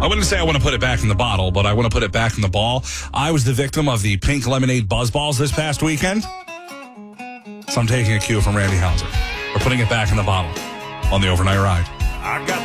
I wouldn't say I want to put it back in the bottle, but I want to put it back in the ball. I was the victim of the pink lemonade buzzballs this past weekend. So I'm taking a cue from Randy Hauser. We're putting it back in the bottle on the overnight ride. I got